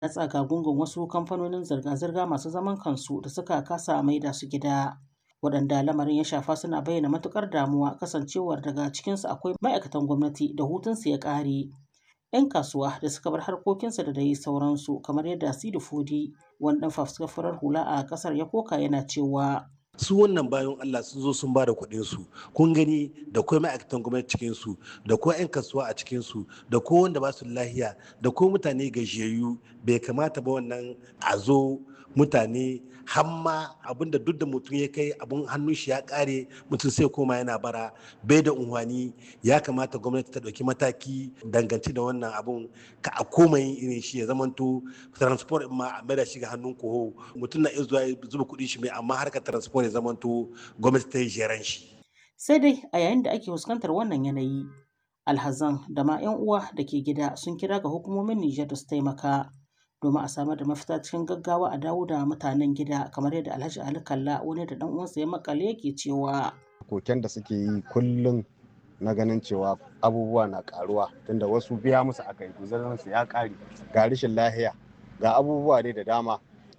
na tsagagungun wasu kamfanonin zirga-zirga masu zaman kansu da suka kasa maida su gida. Waɗanda lamarin ya shafa suna bayyana matuƙar damuwa kasancewar daga cikinsu akwai ma'aikatan gwamnati da hutunsu ya ƙare. 'Yan kasuwa da suka bar harkokinsu da dai sauransu kamar yadda Sidi Fodi wani ɗan fafutukar farar hula a ƙasar ya koka yana cewa. Su wannan bayan Allah sun zo sun ba da kuɗin su kun gani da kuma ma'aikatan gwamnati cikin su da kuma 'yan kasuwa a cikin su da ko wanda ba su lahiya da ko mutane gajiyayyu bai kamata ba wannan a zo mutane hamma abinda duk da mutum ya kai abun hannun shi ya kare mutum sai koma yana bara bai da unhwani. Ya kamata gwamnati ta ɗauki mataki dangance da wannan abun ka a koma yin irin shi ya zamanto transport ma a maida shi ga hannun koho mutum na iya zuwa zuba kuɗin shi mai amma harkar transport ya zamanto gwamnati ta yi jeran shi. Sai dai a yayin da ake fuskantar wannan yanayi alhazan da ma 'yan uwa da ke gida sun kira ga hukumomin Nijar da su taimaka domin a samar da mafita cikin gaggawa a dawo da mutanen gida kamar yadda Alhaji Ali Kalla wani da dan uwansa ya makale yake cewa. Koken da suke yi kullum na ganin cewa abubuwa na karuwa tunda wasu biya musu aka yi guzarin su ya kare ga rashin lahiya ga abubuwa dai da dama.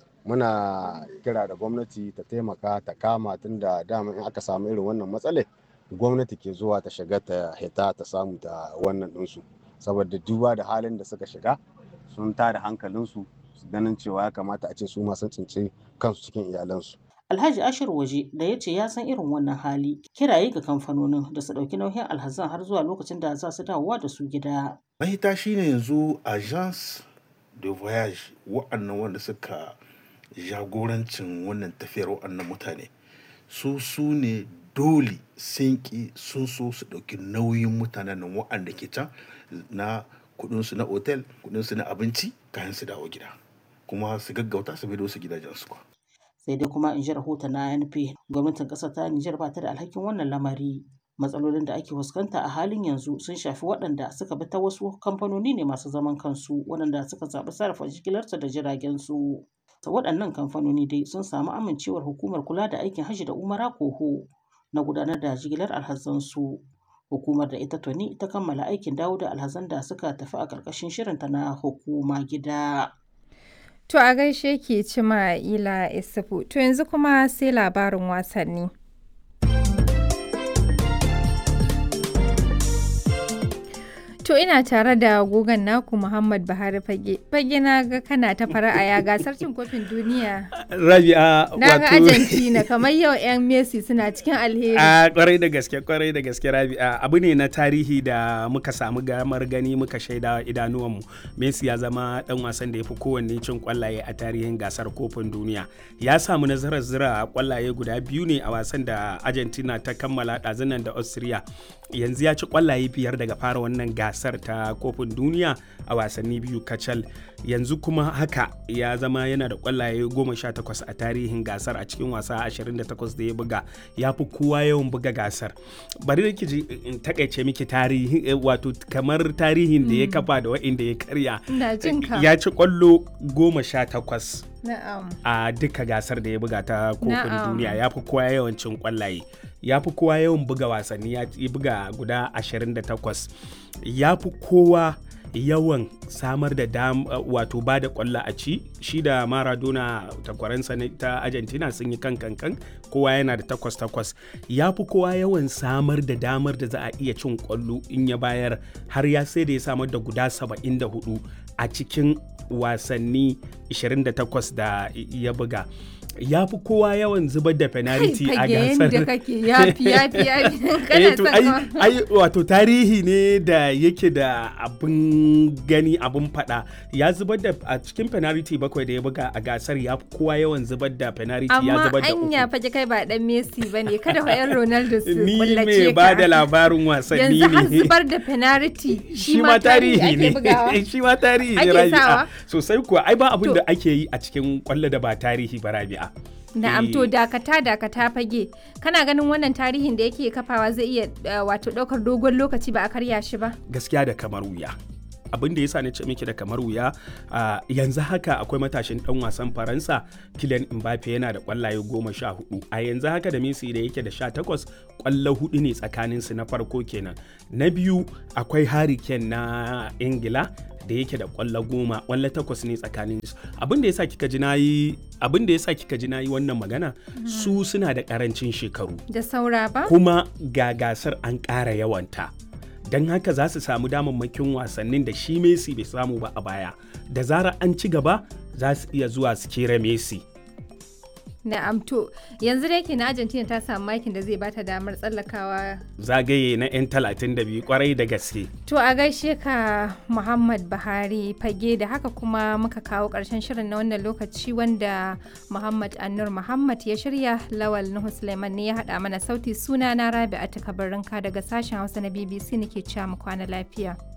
Muna kira da gwamnati ta taimaka ta kama tunda dama in aka samu irin wannan matsale gwamnati ke zuwa ta shiga ta hita ta samu ta wannan ɗinsu saboda duba da halin da suka shiga sun tada hankalinsu su ganin cewa ya kamata a ce su ma sun tsinci kansu cikin iyalansu. Alhaji Ashir Waje da ya ce ya san irin wannan hali kiraye ga kamfanonin da su ɗauki nauyin alhazan har zuwa lokacin da za su dawowa da su gida. Mahita shine yanzu agence de voyage wa'annan wanda suka jagorancin wannan tafiyar wa'annan mutane su ne dole sun so su ɗauki nauyin mutanen nan wa'anda ke can na kudinsu na otel kudinsu na abinci kayan su dawo gida kuma su gaggauta su bido su gidajensu kwa. Sai dai kuma in ji rahoton na ANP gwamnatin ƙasar ta Nijar ba ta da alhakin wannan lamari. Matsalolin da ake fuskanta a halin yanzu sun shafi waɗanda suka bi ta wasu kamfanoni ne masu zaman kansu waɗanda suka zaɓi sarrafa jigilarsu da jiragen su. Waɗannan kamfanoni dai sun samu amincewar hukumar kula da aikin hajji da umara koho na gudanar da jigilar alhazansu. Hukumar da ita tuni ta kammala aikin dawo da alhazan da suka tafi a ƙarƙashin shirinta na hukuma gida. To a gaishe ke Cima'ila Isufu. To yanzu kuma sai labarin wasanni. To ina tare da gogon naku Muhammad Buhari Fage. Fage na ga kana ta fara'a ya gasar cin kofin duniya. Rabi'a na ga Argentina kamar yau 'yan Messi suna cikin alheri. Kwarai da gaske Rabi'a abu ne na tarihi da muka samu gamar gani muka shaida idanuwanmu. Messi ya zama dan wasan da ya fi kowanne cin kwallaye a tarihin gasar kofin duniya. Ya samu nasarar zira kwallaye guda biyu ne a wasan da Argentina ta kammala ɗazunan da Austria. Yanzu ya ci kwallaye 5 daga fara wannan gasar ta kofin duniya a wasanni 2 kacal. Yanzu kuma haka ya zama yana da kwallaye 18 a tarihin gasar a cikin wasa 28 da ya buga. Ya fi kowa yawan buga gasar. Bari da ki in takaice miki tarihi wato kamar tarihin da ya kafa da wa'inda ya karya. Ya ci kwallo 18 a duka gasar da ya buga ta kofin duniya. Ya fi kowa yawan cin kwallaye. Ya fi kowa yawan buga wasanni, ya buga guda 28. Ya fi kowa yawan samar da wato ba da kwallo a ci. Shi da Maradona takwaransa ta Argentina sun yi kan kowa yana da 8. Ya fi kowa yawan samar da damar da za a iya cin kwallo in ya bayar har ya sai da ya samar da guda 74 a cikin wasanni 28 da ya buga. Ya fi kowa yawan zubar da penalty a gasar. Wato tarihi ne da yake da abin gani abin fada. Ya zubar da a cikin penalty 7 da ya buga a gasar ya fi kowa yawan zubar da penalty ya zubar da 3. Amma anya fa kai ba dan Messi bane kada fa yan Ronaldo su kullace ka. Ni me ba da labarin wasanni ne. Yanzu har zubar da penalty shi ma tarihi ne. Shi ma tarihi ne Rabi'a. Sosai kuwa ai ba abin da ake yi a cikin kwallo da ba tarihi ba Rabi'a. Na'am to dakata Fage kana ganin wannan tarihin da yake kafawa zai iya wato daukar dogon lokaci ba a karya shi ba? Gaskiya da kamar wuya. Abin da yasa na ce miki da kamar wuya yanzu haka akwai matashin dan wasan Faransa Kylian Mbappe yana da kwallaye 14 a yanzu haka da Messi da yake da 18 kwallo 4 ne tsakanin su na farko kenan. Na biyu akwai Harry Kane na Ingila da yake da ƙwallo 10, ƙwallo 8 ne tsakanin su. Abin da yasa kika ji nayi wannan magana, su suna da ƙarancin shekaru. Da saura ba? Kuma ga gasar an ƙara yawanta. Don haka za su samu damammakin wasannin da shi Messi bai samu ba a baya. Da zarar an ci gaba za su iya zuwa su kera Messi. Na'am, to yanzu da yake na Argentina ta samu makin da zai bata damar tsallakawa zagaye na 'yan 32 kwarai da gaske. To a gaishe ka Muhammad Buhari Fage, da haka kuma muka kawo ƙarshen shirin na wannan lokaci wanda Muhammad Annur Muhammad ya shirya. Lawal Nuhu Suleiman ne ya haɗa mana sauti. Suna na Rabi'atu Kabarinka daga sashen Hausa na BBC nake cewa mu kwana lafiya.